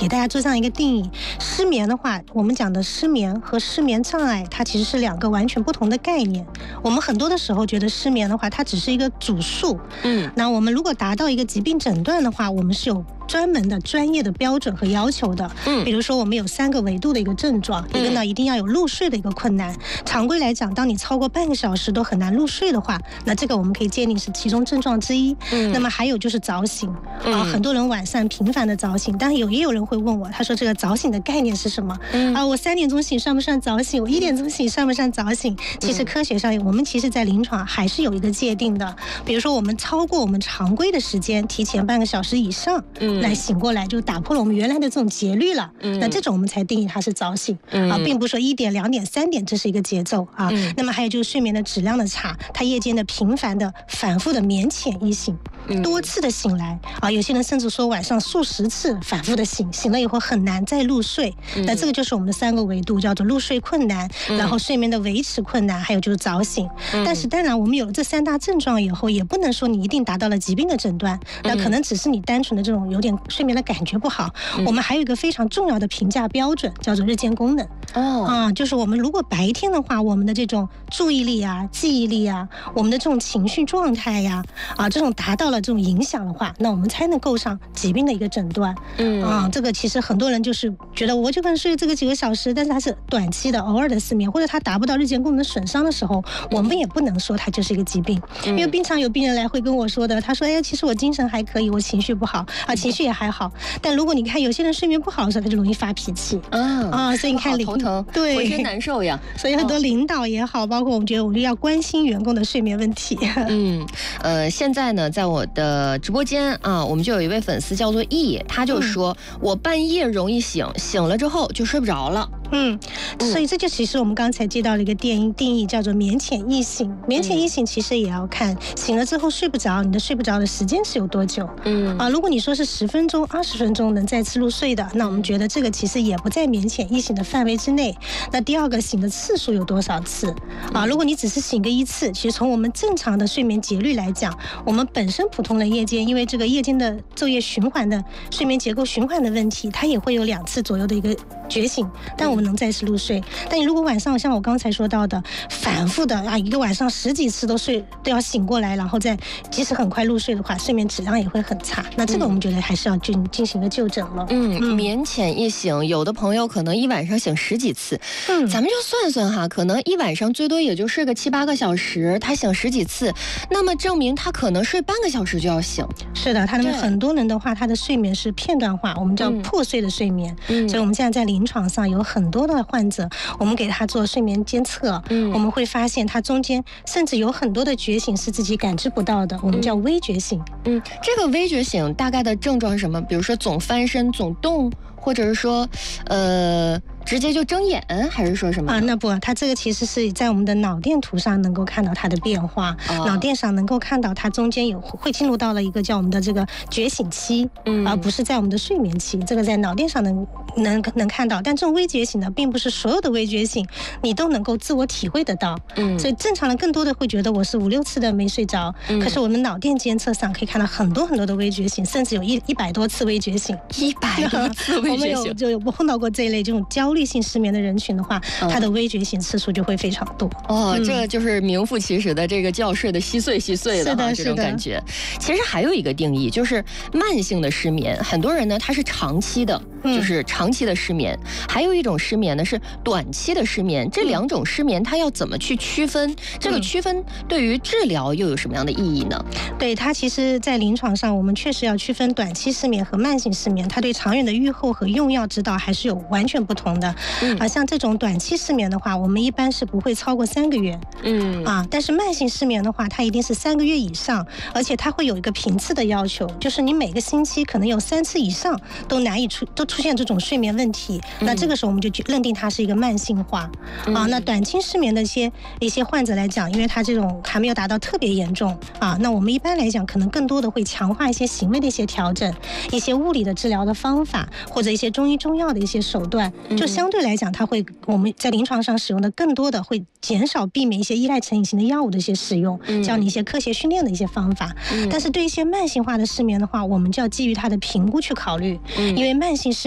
给大家做这样一个定义。失眠的话，我们讲的失眠和失眠障碍，它其实是两个完全不同的概念。我们很多的时候觉得失眠的话，它只是一个主诉。那我们如果达到一个疾病诊断的话，我们是有专门的专业的标准和要求的。比如说我们有3个维度的一个症状，一个呢一定要有入睡的一个困难。常规来讲，当你超过半个小时都很难入睡的话，那这个我们可以界定是其中症状之一。那么还有就是早醒很多人晚上频繁的早醒，但是也有人会问我，他说这个早醒的概念是什么？我3点钟醒算不算早醒？我1点钟醒算不算早醒？其实科学上我们其实在临床还是有一个界定的。比如说我们超过我们常规的时间，提前半个小时以上来醒过来，就打破了我们原来的这种节律了。那这种我们才定义它是早醒并不是说1点、2点、3点这是一个节奏那么还有就是睡眠的质量的差，它夜间的频繁的反复的眠浅一醒，多次的醒来有些人甚至说晚上数十次反复的醒了以后很难再入睡。那这个就是我们的3个维度，叫做入睡困难，然后睡眠的维持困难，还有就是早醒。但是当然我们有了这3大症状以后，也不能说你一定达到了疾病的诊断，那可能只是你单纯的这种有点睡眠的感觉不好。我们还有一个非常重要的评价标准，叫做日间功能就是我们如果白天的话，我们的这种注意力记忆力我们的这种情绪状态这种达到了这种影响的话，那我们才能够上疾病的一个诊断。这个其实很多人就是觉得我就可能睡这个几个小时，但是它是短期的偶尔的失眠，或者它达不到日间功能损伤的时候，我们也不能说它就是一个疾病。因为经常有病人来会跟我说的，他说其实我精神还可以，我情绪不好情绪也还好，但如果你看有些人睡眠不好的时候，他就容易发脾气所以你看头疼， 对， 浑身难受呀。 所以很多领导也好，包括我们觉得我们要关心员工的睡眠问题。 现在呢，在我的直播间我们就有一位粉丝叫做 E， 他就说我半夜容易醒了之后就睡不着了。 所以这就其实我们刚才接到了一个定义，叫做眠浅易醒。眠浅易醒其实也要看醒了之后睡不着，你的睡不着的时间是有多久。如果你说是10分钟、20分钟能再次入睡的，那我们觉得这个其实也不在眠浅易醒的范围之内。那第二个，醒的次数有多少次如果你只是醒个1次，其实从我们正常的睡眠节律来讲，我们本身普通的夜间，因为这个夜间的昼夜循环的睡眠结构循环的问题，它也会有2次左右的一个觉醒，但我们能再次入睡。但你如果晚上像我刚才说到的反复的一个晚上10几次都要醒过来，然后再即使很快入睡的话，睡眠质量也会很差。那这个我们觉得还是要进行一个就诊了。 眠浅易醒，有的朋友可能一晚上醒10几次，咱们就算算可能一晚上最多也就睡个7、8个小时，他醒10几次，那么证明他可能睡半个小时就要醒。 是的，他们很多人的话，他的睡眠是片段化，我们叫破碎的睡眠。所以我们现在在临床上有很多的患者，我们给他做睡眠监测，我们会发现他中间甚至有很多的觉醒是自己感知不到的，我们叫微觉醒。 这个微觉醒大概的症状是什么？比如说总翻身、总动，或者是说直接就睁眼，还是说什么那不，它这个其实是在我们的脑电图上能够看到它的变化，脑电上能够看到它中间会进入到了一个叫我们的这个觉醒期，而不是在我们的睡眠期。这个在脑电上能看到，但这种微觉醒呢，并不是所有的微觉醒你都能够自我体会得到。所以正常人更多的会觉得我是5、6次的没睡着，可是我们脑电监测上可以看到很多很多的微觉醒，甚至有100多次微觉醒。 100多次微觉醒， 我们有碰到过这一类这种焦虑性失眠的人群的话，他的微觉醒次数就会非常多。 这就是名副其实的这个觉睡的稀碎的这种感觉。其实还有一个定义，就是慢性的失眠，很多人呢他是长期的，就是长期的失眠。还有一种失眠呢是短期的失眠，这2种失眠它要怎么去区分？这个区分对于治疗又有什么样的意义呢？ 对，它其实在临床上我们确实要区分短期失眠和慢性失眠，它对长远的预后和用药指导还是有完全不同的。像这种短期失眠的话，我们一般是不会超过3个月。但是慢性失眠的话，它一定是3个月以上，而且它会有一个频次的要求，就是你每个星期可能有3次以上都出现这种睡眠问题，那这个时候我们就认定它是一个慢性化。那短期失眠的一些患者来讲，因为他这种还没有达到特别严重那我们一般来讲可能更多的会强化一些行为的一些调整，一些物理的治疗的方法，或者一些中医中药的一些手段，就相对来讲我们在临床上使用的更多的会减少避免一些依赖成瘾性的药物的一些使用，教你一些科学训练的一些方法。但是对一些慢性化的失眠的话，我们就要基于它的评估去考虑，因为慢性